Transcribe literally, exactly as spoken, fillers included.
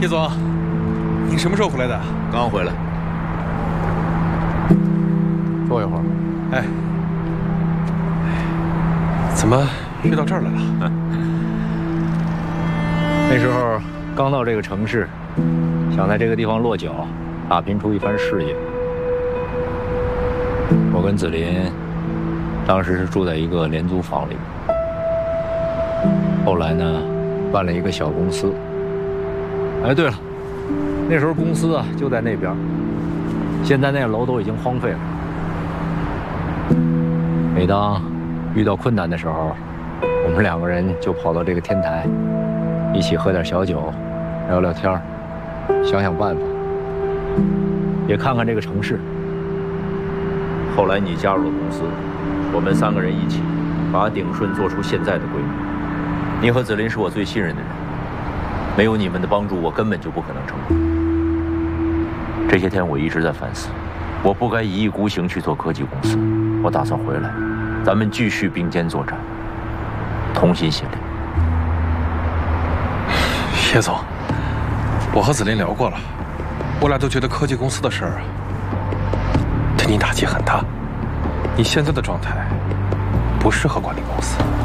叶总，你什么时候回来的？ 刚回来。坐一会儿。 哎，怎么约到这儿来了？ 那时候刚到这个城市，想在这个地方落脚，打拼出一番事业。我跟子林当时是住在一个廉租房里，后来呢，办了一个小公司。哎，对了，那时候公司啊就在那边，现在那个楼都已经荒废了。每当遇到困难的时候，我们两个人就跑到这个天台，一起喝点小酒，聊聊天，想想办法，也看看这个城市。后来你加入了公司，我们三个人一起把鼎顺做出现在的规模。你和子林是我最信任的人，没有你们的帮助，我根本就不可能成功。这些天我一直在反思，我不该一意孤行去做科技公司。我打算回来，咱们继续并肩作战，同心协力。 叶总，我和子林聊过了，我俩都觉得科技公司的事儿对你打击很大。你现在的状态不适合管理公司。